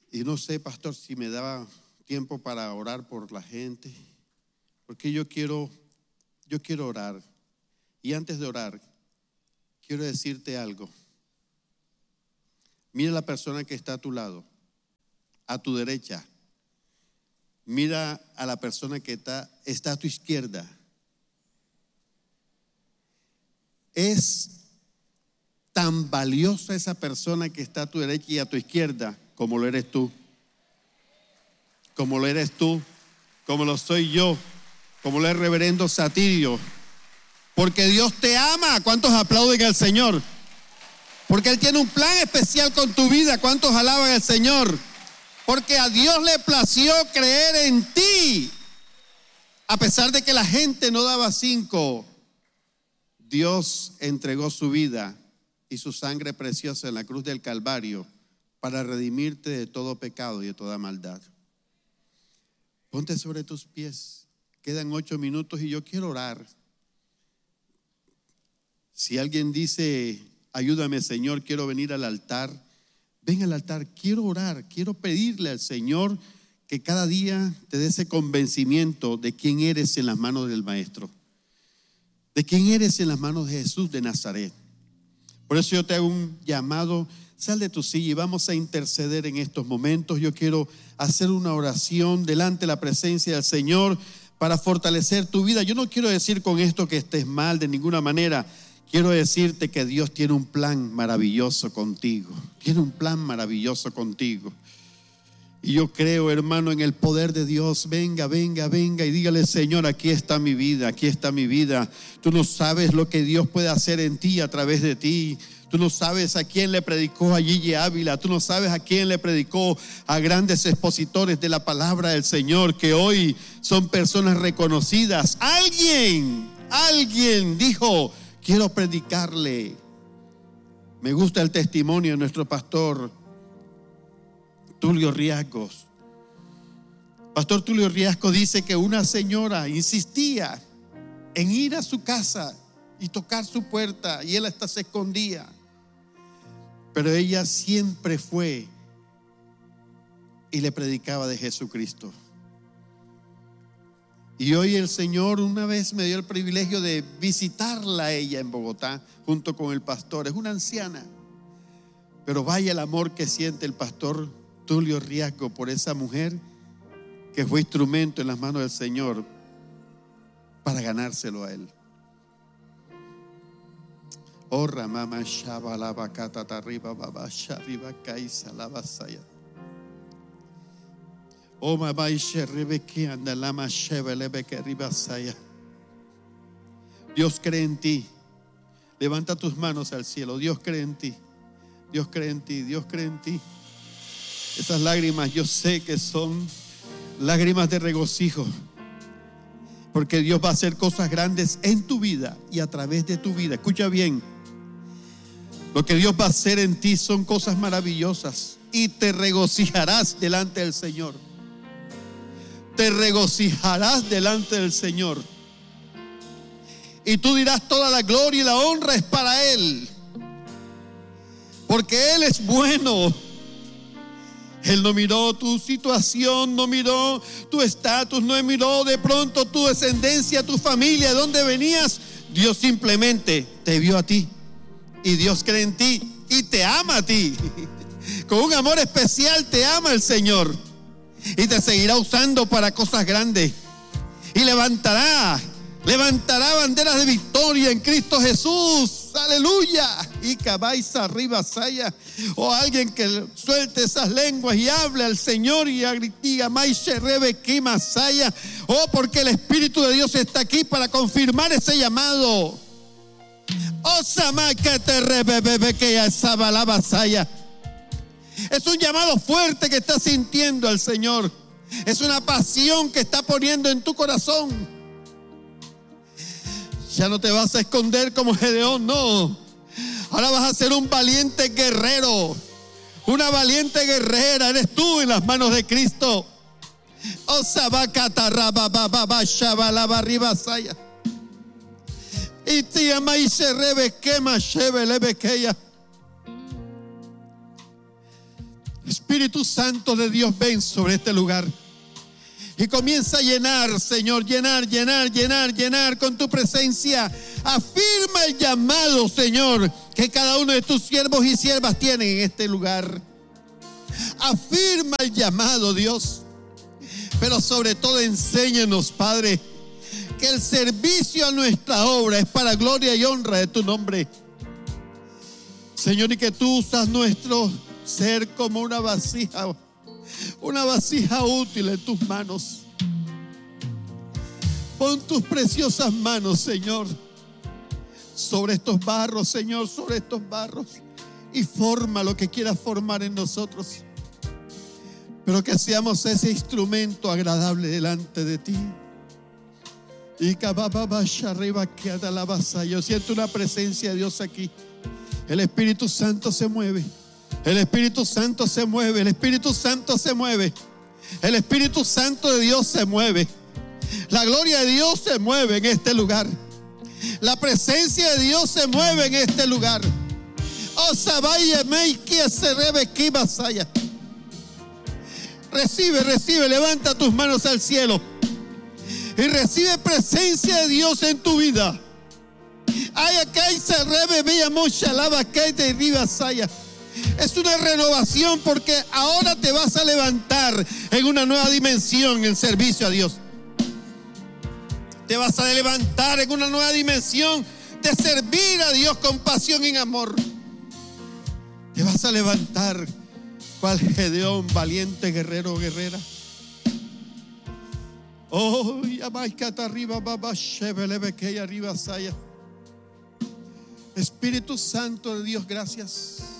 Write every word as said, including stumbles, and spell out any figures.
Y no sé, pastor, si me daba tiempo para orar por la gente, porque yo quiero, yo quiero orar. Y antes de orar, quiero decirte algo. Mira la persona que está a tu lado, a tu derecha. Mira a la persona que está, está a tu izquierda. Es tan valiosa esa persona que está a tu derecha y a tu izquierda como lo eres tú. Como lo eres tú, como lo soy yo, como lo es reverendo Satirio. Porque Dios te ama. ¿Cuántos aplauden al Señor? Porque Él tiene un plan especial con tu vida. ¿Cuántos alaban al Señor? Porque a Dios le plació creer en ti. A pesar de que la gente no daba cinco, Dios entregó su vida y su sangre preciosa en la cruz del Calvario para redimirte de todo pecado y de toda maldad. Ponte sobre tus pies. Quedan ocho minutos y yo quiero orar. Si alguien dice, ayúdame Señor, quiero venir al altar, ven al altar, quiero orar, quiero pedirle al Señor que cada día te dé ese convencimiento de quién eres en las manos del Maestro, de quién eres en las manos de Jesús de Nazaret. Por eso yo te hago un llamado, sal de tu silla y vamos a interceder en estos momentos. Yo quiero hacer una oración delante de la presencia del Señor para fortalecer tu vida. Yo no quiero decir con esto que estés mal de ninguna manera. Quiero decirte que Dios tiene un plan maravilloso contigo. Tiene un plan maravilloso contigo. Y yo creo, hermano, en el poder de Dios. Venga, venga, venga y dígale, Señor, aquí está mi vida, aquí está mi vida. Tú no sabes lo que Dios puede hacer en ti, a través de ti. Tú no sabes a quién le predicó a Gigi Ávila. Tú no sabes a quién le predicó a grandes expositores de la palabra del Señor, que hoy son personas reconocidas. Alguien, alguien dijo, quiero predicarle. Me gusta el testimonio de nuestro pastor Tulio Riascos. Pastor Tulio Riascos dice que una señora insistía en ir a su casa y tocar su puerta y él hasta se escondía. Pero ella siempre fue y le predicaba de Jesucristo. Y hoy el Señor una vez me dio el privilegio de visitarla a ella en Bogotá junto con el pastor. Es una anciana, pero vaya el amor que siente el pastor Tulio Riascos por esa mujer que fue instrumento en las manos del Señor para ganárselo a él. Oh, Ramama Shaba la Bacata Tarriba Baba Shariba Kaisa la Basaya. Oh, Mamá Isherrebeke Andalama Shebelebeke Ribasaya. Dios cree en ti. Levanta tus manos al cielo. Dios cree en ti. Dios cree en ti. Dios cree en ti. Esas lágrimas yo sé que son lágrimas de regocijo, porque Dios va a hacer cosas grandes en tu vida y a través de tu vida. Escucha bien, lo que Dios va a hacer en ti son cosas maravillosas y te regocijarás delante del Señor. Te regocijarás delante del Señor y tú dirás, toda la gloria y la honra es para Él, porque Él es bueno. Él no miró tu situación, no miró tu estatus, no miró de pronto tu descendencia, tu familia, de dónde venías. Dios simplemente te vio a ti y Dios cree en ti y te ama a ti. Con un amor especial te ama el Señor y te seguirá usando para cosas grandes y levantará, levantará banderas de victoria en Cristo Jesús. Aleluya. Y cabaiza arriba saya. O alguien que suelte esas lenguas y hable al Señor y diga Maishe Rebeki Masaya. Oh, porque el Espíritu de Dios está aquí para confirmar ese llamado. Oh, Samakete Rebebeke ya Sabalaba Saya. Es un llamado fuerte que estás sintiendo al Señor. Es una pasión que está poniendo en tu corazón. Ya no te vas a esconder como Gedeón, no. Ahora vas a ser un valiente guerrero, una valiente guerrera. Eres tú en las manos de Cristo. Oh, sabacata rabababa shabalaba ribasaya. Y te amáis se rebe quema shebe lebe queya. Espíritu Santo de Dios, ven sobre este lugar y comienza a llenar, Señor, llenar, llenar, llenar, llenar con tu presencia. Afirma el llamado, Señor, que cada uno de tus siervos y siervas tienen en este lugar. Afirma el llamado, Dios. Pero sobre todo enséñanos, Padre, que el servicio a nuestra obra es para gloria y honra de tu nombre. Señor, y que tú usas nuestro ser como una vasija, una vasija útil en tus manos. Pon tus preciosas manos, Señor, sobre estos barros, Señor, sobre estos barros, y forma lo que quieras formar en nosotros. Pero que seamos ese instrumento agradable delante de ti. Y yo siento una presencia de Dios aquí. El Espíritu Santo se mueve. El Espíritu Santo se mueve. El Espíritu Santo se mueve. El Espíritu Santo de Dios se mueve. La gloria de Dios se mueve en este lugar. La presencia de Dios se mueve en este lugar. Oh, Sabaya, Meikia, Serebe, Kibasaya. Recibe, recibe, levanta tus manos al cielo y recibe presencia de Dios en tu vida. Ay, acá y se rebe, bella mocha, lava, de ribasaya. Es una renovación porque ahora te vas a levantar en una nueva dimensión en servicio a Dios. Te vas a levantar en una nueva dimensión de servir a Dios con pasión y en amor. Te vas a levantar cual Gedeón, valiente guerrero o guerrera. Oh, Yamaikata arriba, Baba Shebelebe que arriba saya. Espíritu Santo de Dios, gracias.